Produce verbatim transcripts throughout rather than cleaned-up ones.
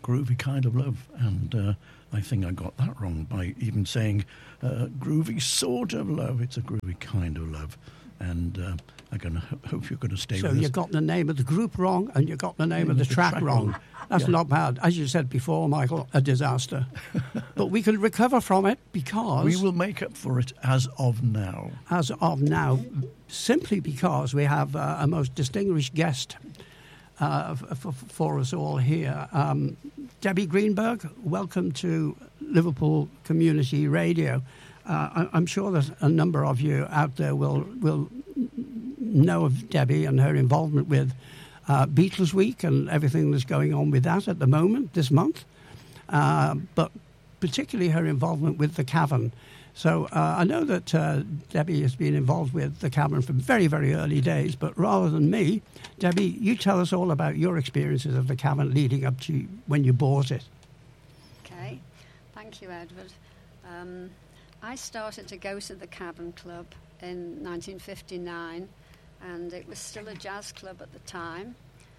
groovy kind of love, and uh, I think I got that wrong by even saying uh, groovy sort of love. It's a groovy kind of love, and uh, I'm gonna hope you're going to stay so with us. So you got the name of the group wrong, and you got the name, name of the, the track, track wrong. wrong. That's yeah. not bad. As you said before, Michael, a disaster. But we can recover from it because... We will make up for it as of now. As of now, simply because we have uh, a most distinguished guest uh, f- for us all here. Um, Debbie Greenberg, welcome to Liverpool Community Radio. Uh, I- I'm sure that a number of you out there will will know of Debbie and her involvement with uh, Beatles Week and everything that's going on with that at the moment, this month, uh, but particularly her involvement with the Cavern. So uh, I know that uh, Debbie has been involved with the Cavern from very, very early days, but rather than me, Debbie, you tell us all about your experiences of the Cavern leading up to when you bought it. Okay, thank you, Edward. Um, I started to go to the Cavern Club in nineteen fifty-nine, and it was still a jazz club at the time,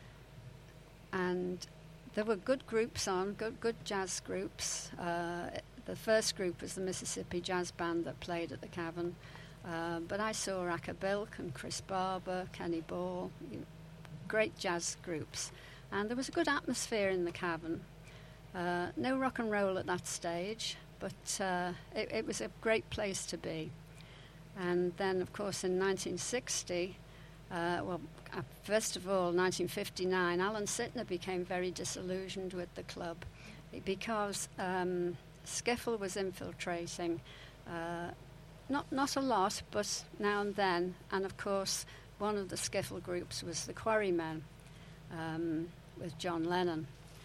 and there were good groups on, good good jazz groups. Uh, the first group was the Mississippi Jazz Band that played at the Cavern, uh, but I saw Acker Bilk and Chris Barber, Kenny Ball, you know, great jazz groups, and there was a good atmosphere in the Cavern. Uh, no rock and roll at that stage, but uh, it, it was a great place to be. And then, of course, in nineteen sixty, uh, well, uh, first of all, nineteen fifty-nine, Alan Sittner became very disillusioned with the club because um, skiffle was infiltrating, uh, not not a lot, but now and then. And, of course, one of the skiffle groups was the Quarrymen um, with John Lennon.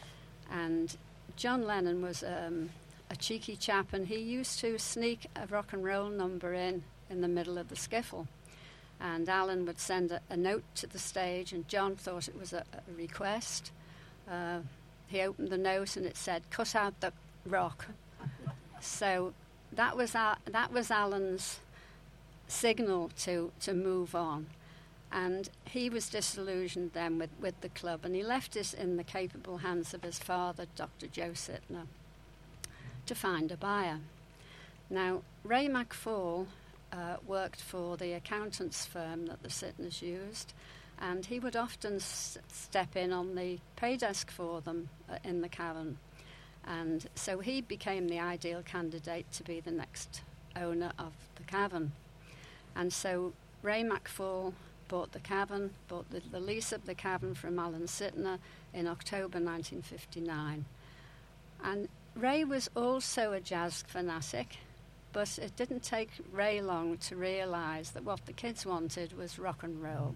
And John Lennon was um, a cheeky chap, and he used to sneak a rock and roll number in in the middle of the skiffle. And Alan would send a, a note to the stage, and John thought it was a, a request. Uh, he opened the note, and it said, "Cut out the rock." So that was our, that was Alan's signal to, to move on. And he was disillusioned then with, with the club, and he left it in the capable hands of his father, Doctor Joe Sittner, to find a buyer. Now, Ray McFall uh, worked for the accountants firm that the Sittners used, and he would often s- step in on the pay desk for them uh, in the Cavern. And so he became the ideal candidate to be the next owner of the Cavern. And so Ray McFall bought the Cavern, bought the, the lease of the Cavern from Alan Sittner in October nineteen fifty-nine. And Ray was also a jazz fanatic, but it didn't take Ray long to realise that what the kids wanted was rock and roll.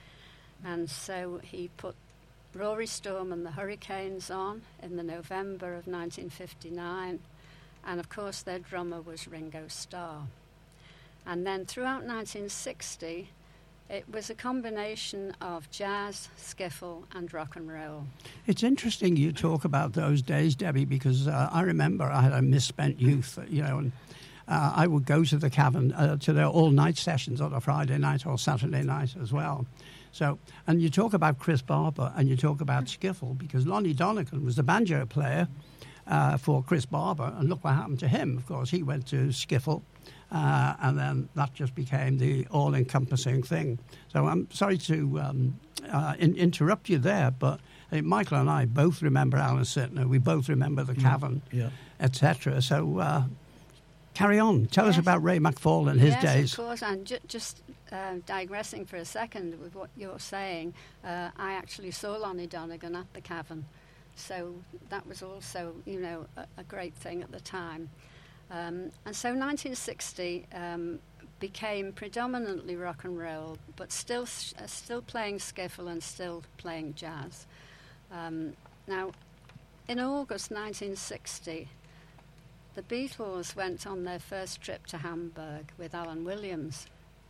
And so he put Rory Storm and the Hurricanes on in the November of nineteen fifty-nine, and of course their drummer was Ringo Starr. And then throughout nineteen sixty, it was a combination of jazz, skiffle, and rock and roll. It's interesting you talk about those days, Debbie, because uh, I remember I had a misspent youth, you know, and uh, I would go to the Cavern, uh, to their all-night sessions on a Friday night or Saturday night as well. So, and you talk about Chris Barber and you talk about skiffle, because Lonnie Donegan was the banjo player uh, for Chris Barber, and look what happened to him. Of course, he went to skiffle. Uh, and then that just became the all-encompassing thing. So I'm sorry to um, uh, in- interrupt you there, but uh, Michael and I both remember Alan Sittner. We both remember the Cavern, yeah. yeah. et cetera. So uh, carry on. Tell yes. us about Ray McFall and his yes, days. Yes, of course. And ju- just uh, digressing for a second with what you're saying, uh, I actually saw Lonnie Donegan at the Cavern. So that was also, you know, a, a great thing at the time. Um, and so nineteen sixty um, became predominantly rock and roll, but still uh, still playing skiffle and still playing jazz. Um, now, in August nineteen sixty, the Beatles went on their first trip to Hamburg with Alan Williams,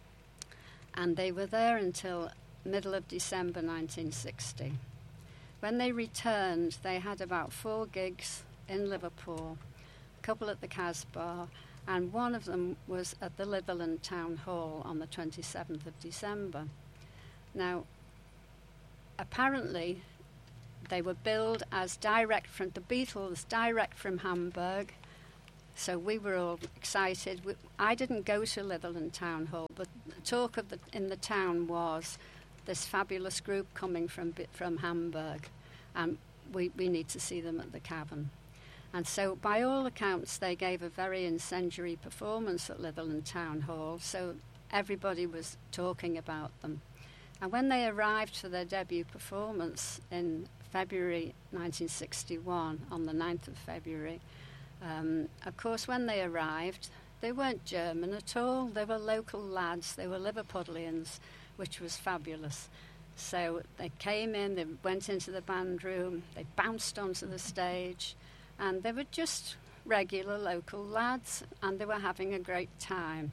and they were there until middle of December nineteen sixty. When they returned, they had about four gigs in Liverpool, couple at the Casbah, and one of them was at the Litherland Town Hall on the twenty-seventh of December. Now, apparently, they were billed as direct from the Beatles, direct from Hamburg. So we were all excited. We, I didn't go to Litherland Town Hall, but the talk of the, in the town was this fabulous group coming from from Hamburg, and we, we need to see them at the Cavern. And so, by all accounts, they gave a very incendiary performance at Litherland Town Hall, so everybody was talking about them. And when they arrived for their debut performance in February nineteen sixty-one, on the ninth of February, Um, of course, when they arrived, they weren't German at all. They were local lads. They were Liverpudlians, which was fabulous. So they came in, they went into the band room, they bounced onto the stage, and they were just regular local lads, and they were having a great time.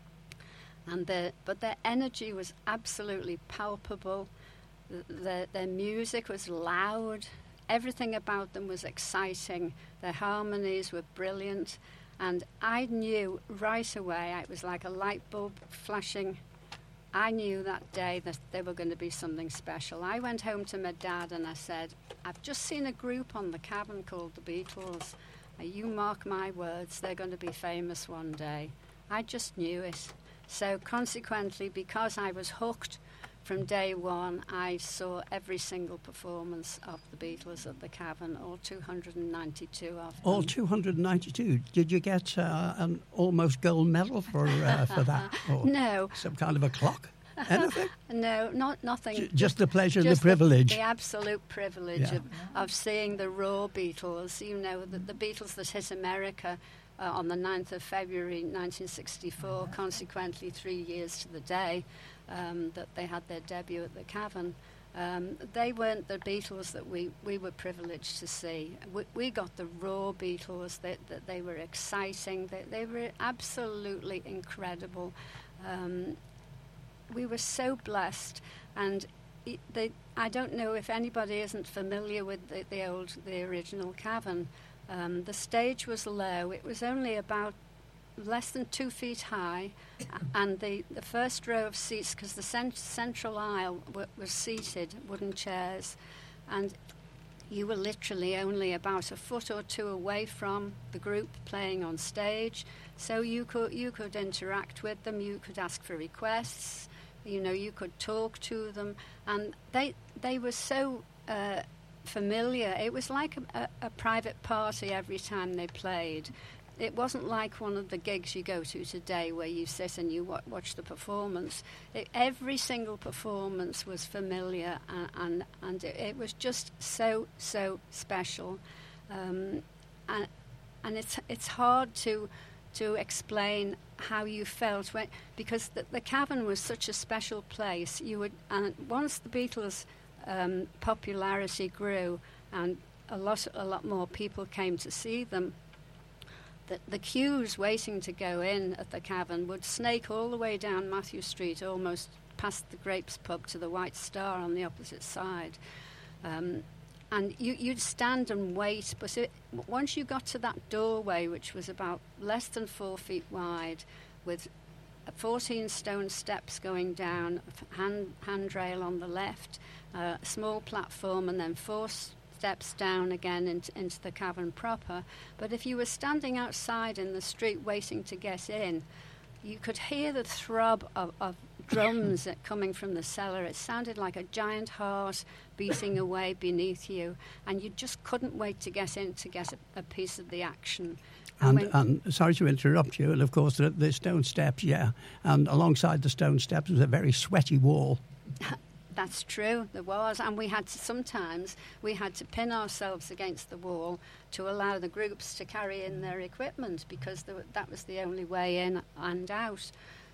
And their, but their energy was absolutely palpable. Their, their music was loud. Everything about them was exciting. Their harmonies were brilliant. And I knew right away, it was like a light bulb flashing. I knew that day that they were going to be something special. I went home to my dad and I said, I've just seen a group on the Cavern called the Beatles. You mark my words, they're going to be famous one day. I just knew it. So consequently, because I was hooked from day one, I saw every single performance of the Beatles at the Cavern, all two hundred ninety-two of them. All two hundred ninety-two. Did you get uh, an almost gold medal for uh, for that? Or no. Some kind of a clock? Anything? No, not nothing. J- just the pleasure and the just privilege. The, the absolute privilege Yeah. of, of seeing the raw Beatles. You know, the, the Beatles that hit America uh, on the ninth of February nineteen sixty-four, consequently three years to the day um, that they had their debut at the Cavern. Um, they weren't the Beatles that we, we were privileged to see. We, we got the raw Beatles, that they, they were exciting, they, they were absolutely incredible. Um, we were so blessed, and it, they, I don't know if anybody isn't familiar with the, the old, the original Cavern. Um, the stage was low. It was only about less than two feet high, and the, the first row of seats, because the cent- central aisle w- was seated, wooden chairs, and you were literally only about a foot or two away from the group playing on stage, so you could you could interact with them, you could ask for requests, you know, you could talk to them, and they they were so uh, familiar. It was like a, a, a private party every time they played. It wasn't like one of the gigs you go to today where you sit and you w- watch the performance. It, every single performance was familiar, and and, and it, it was just so so special, um, and and it's it's hard to to explain how you felt when, because the, the Cavern was such a special place. You would, and once the Beatles' um, popularity grew and a lot a lot more people came to see them, The, the queues waiting to go in at the Cavern would snake all the way down Matthew Street, almost past the Grapes pub to the White Star on the opposite side. Um, and you, you'd stand and wait, but it, once you got to that doorway, which was about less than four feet wide, with fourteen stone steps going down, a hand, handrail on the left, uh, a small platform, and then four steps down again into, into the Cavern proper. But if you were standing outside in the street waiting to get in, you could hear the throb of, of drums coming from the cellar. It sounded like a giant heart beating away beneath you, and you just couldn't wait to get in to get a, a piece of the action. And, when, and sorry to interrupt you, and of course the, the stone steps, yeah, and alongside the stone steps was a very sweaty wall. That's true, there was, and we had to, sometimes we had to pin ourselves against the wall to allow the groups to carry in their equipment, because there, that was the only way in and out.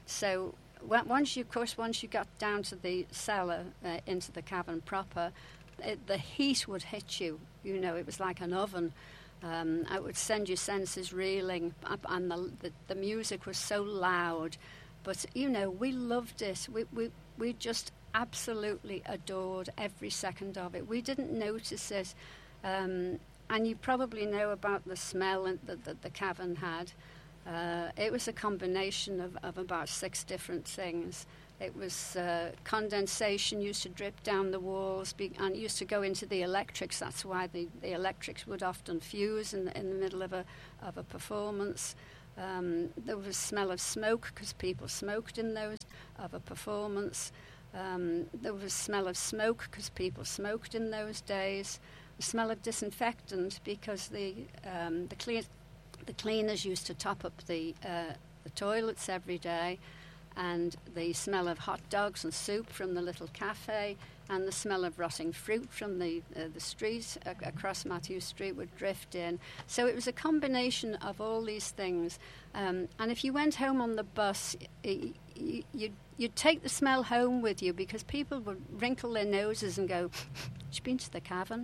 So when, once you, of course, once you got down to the cellar, uh, into the Cavern proper, it, the heat would hit you. You know, it was like an oven. Um, it would send your senses reeling, up, and the, the the music was so loud. But you know, we loved it. We we we just absolutely adored every second of it. We didn't notice it, um, and you probably know about the smell that, that the Cavern had. Uh, it was a combination of, of about six different things. It was uh, condensation used to drip down the walls be, and used to go into the electrics. That's why the, the electrics would often fuse in the, in the middle of a of a performance. Um, there was smell of smoke because people smoked in those of a performance. Um, there was smell of smoke because people smoked in those days. The smell of disinfectant because the um, the, clean, the cleaners used to top up the uh, the toilets every day, and the smell of hot dogs and soup from the little cafe, and the smell of rotting fruit from the uh, the street uh, across Matthew Street would drift in. So it was a combination of all these things. Um, and if you went home on the bus, y- y- you'd, you'd take the smell home with you because people would wrinkle their noses and go, "Have you been to the cavern?"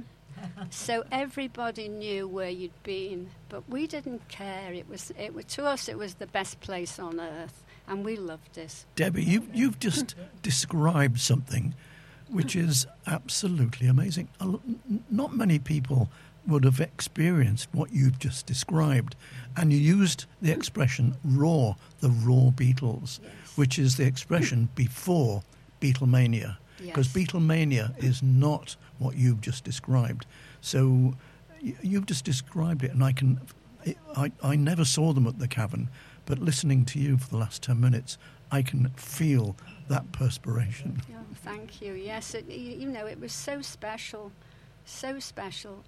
So everybody knew where you'd been, but we didn't care. It was, it was to us, it was the best place on earth, and we loved it. Debbie, you, you've just described something which is absolutely amazing. Not many people would have experienced what you've just described. And you used the expression raw, the raw Beatles, yes. which is the expression before Beatlemania. Because yes. Beatlemania is not what you've just described. So you've just described it, and I can, I, I never saw them at the Cavern, but listening to you for the last ten minutes, I can feel that perspiration. Oh, thank you. Yes, it, you know, it was so special, so special.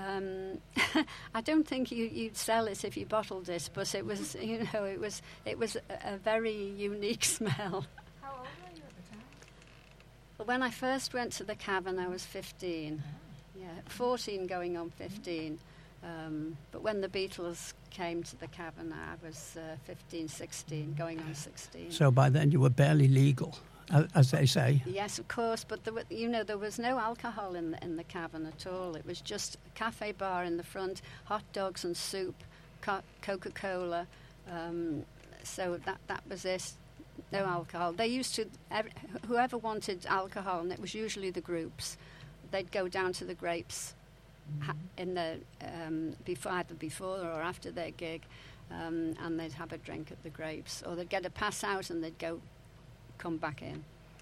Um, I don't think you, you'd sell it if you bottled it, but it was, you know, it was, it was a, a very unique smell. How old were you at the time? Well, when I first went to the Cavern, I was fifteen. Yeah, fourteen going on fifteen. Um, but when the Beatles came to the Cavern, I was uh, fifteen, sixteen, going on sixteen. So by then you were barely legal, as they say. Yes, of course, but there were, you know, there was no alcohol in the, in the Cavern at all. It was just a cafe bar in the front, hot dogs and soup, co- Coca-Cola. Um, so that that was it. No alcohol. They used to, every, whoever wanted alcohol, and it was usually the groups, they'd go down to the Grapes ha- in the um, before, either before or after their gig, um, and they'd have a drink at the Grapes, or they'd get a pass out and they'd go, come back in.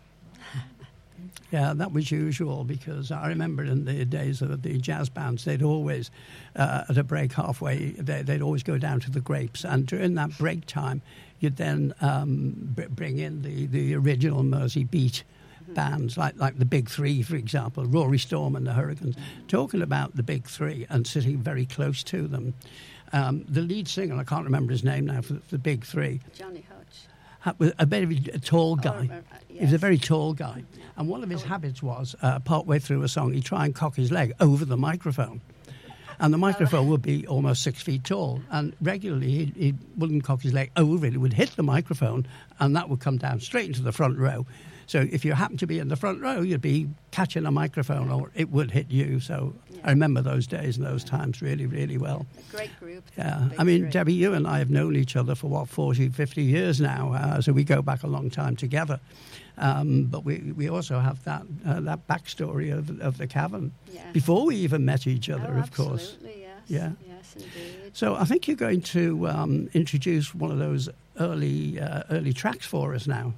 Yeah, that was usual because I remember in the days of the jazz bands, they'd always, uh, at a break halfway, they, they'd always go down to the Grapes. And during that break time, you'd then um, b- bring in the, the original Mersey Beat mm-hmm. bands, like, like the Big Three, for example, Rory Storm and the Hurricanes, mm-hmm. talking about the Big Three and sitting very close to them. Um, the lead singer, I can't remember his name now, for the Big Three. Johnny Hodge. Was a very a tall guy. Oh, uh, yes. He was a very tall guy. And one of his habits was, uh, partway through a song, he'd try and cock his leg over the microphone. And the microphone would be almost six feet tall. And regularly, he, he wouldn't cock his leg over it. It would hit the microphone, and that would come down straight into the front row. So if you happened to be in the front row, you'd be catching a microphone, or it would hit you. So yeah. I remember those days and those times really, really well. A great group. Yeah. I mean, three. Debbie, you and I have known each other for, what, forty, fifty years now. Uh, so we go back a long time together. Um, but we, we also have that uh, that backstory of, of the Cavern. Yes. Before we even met each other, oh, of course. Absolutely, yes. Yeah. Yes, indeed. So I think you're going to um, introduce one of those early uh, early tracks for us now.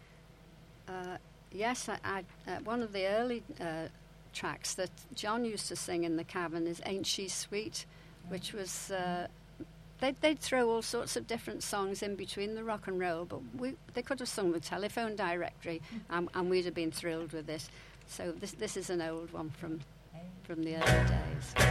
Uh, yes, I, I, uh, one of the early uh, tracks that John used to sing in the Cavern is Ain't She Sweet, which was... Uh, they'd, they'd throw all sorts of different songs in between the rock and roll, but we, they could have sung the Telephone Directory, and, and we'd have been thrilled with it. So this, this is an old one from, from the early days.